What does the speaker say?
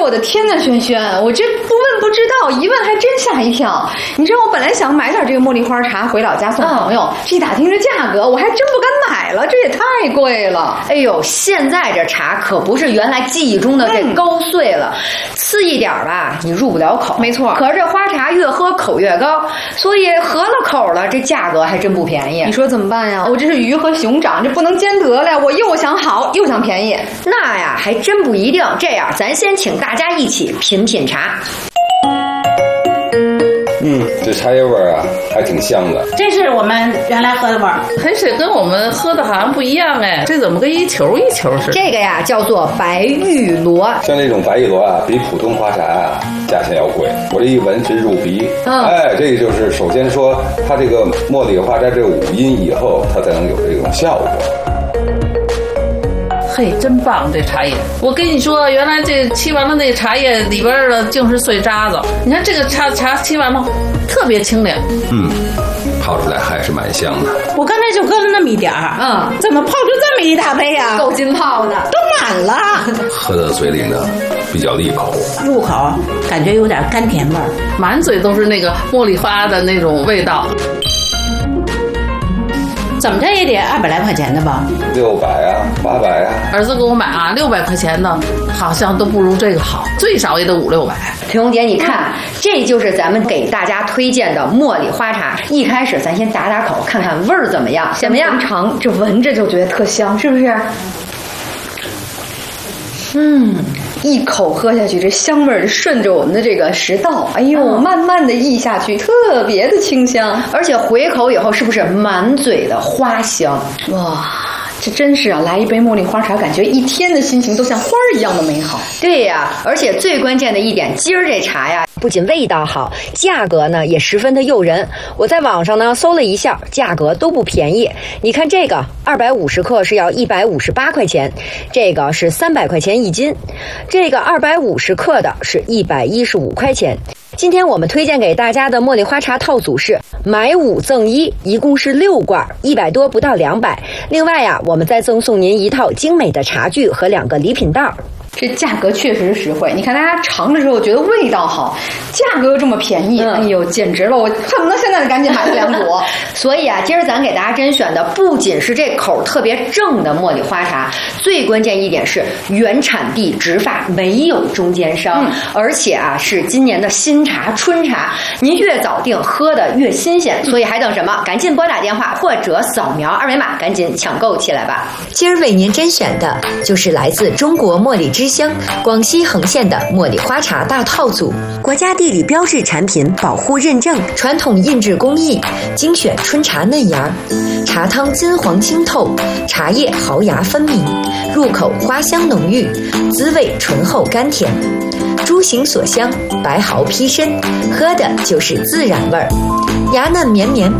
我的天呐，轩轩，我这不问不知道，一问还真吓一跳。你知道我本来想买点这个茉莉花茶回老家送朋友，这一打听这价格，我还真不敢买了，这也太贵了。 哎呦，现在这茶可不是原来记忆中的这高碎了，次一点吧，你入不了口。 没错， 可是这花茶越喝口越高，所以合了口了，这价格还真不便宜。 你说怎么办呀？我这是鱼和熊掌，这不能兼得了，我又想好又想便宜。 那呀，还真不一定。这样，咱先请大家一起品品茶。 这茶叶味儿啊，还挺香的。 这是我们原来喝的味儿， 还是跟我们喝的好像不一样哎，这怎么跟一球一球似的？ 这个呀叫做白玉螺， 像这种白玉螺啊，比普通花茶啊价钱要贵。我这一闻直入鼻，这个就是首先说它这个茉莉花茶这五音以后，它才能有这种效果。 嘿，真棒！这茶叶，我跟你说，原来这沏完了那茶叶里边的净是碎渣子。你看这个茶沏完了，特别清凉。 泡出来还是蛮香的。 我刚才就喝了那么一点儿，怎么泡出这么一大杯呀？ 够劲泡的， 都满了。 喝到嘴里呢，比较利口， 入口感觉有点甘甜味儿， 满嘴都是那个茉莉花的那种味道。 怎么着也得200来块钱的吧 ？600啊，800啊。 儿子给我买啊，600块钱的，好像都不如这个好，最少也得500、600。 陈红姐，你看，这就是咱们给大家推荐的茉莉花茶。一开始咱先打打口，看看味儿怎么样？ 怎么样？尝，这闻着就觉得特香，是不是？一口喝下去，这香味儿顺着我们的这个食道，哎呦，慢慢的溢下去，特别的清香， 而且回口以后是不是满嘴的花香？ 哇！这真是啊，来一杯茉莉花茶，感觉一天的心情都像花儿一样的美好。 对呀，而且最关键的一点，今儿这茶呀，不仅味道好，价格呢也十分的诱人。我在网上呢搜了一下，价格都不便宜。你看这个250克是要158块钱，这个是300块钱一斤，这个250克的是115块钱。今天我们推荐给大家的茉莉花茶套组是买5赠1，一共是6罐，100多不到200。另外呀，我们再赠送您一套精美的茶具和2个礼品袋。 这价格确实实惠，你看大家尝的时候觉得味道好，价格又这么便宜，哎呦，简直了！我恨不得现在赶紧买2股。 所以啊，今儿咱给大家甄选的不仅是这口特别正的茉莉花茶，最关键一点是原产地直发，没有中间商，而且啊是今年的新茶春茶，您越早订喝的越新鲜。所以还等什么？赶紧拨打电话或者扫描2维码，赶紧抢购起来吧！ 今儿为您甄选的就是来自中国茉莉之乡广西横县的茉莉花茶大套组，国家地理标志产品保护认证，传统印制工艺，精选春茶嫩芽，茶汤金黄清透，茶叶毫芽分明，入口花香浓郁，滋味醇厚甘甜，珠形锁香，白毫披身，喝的就是自然味儿，芽嫩绵绵，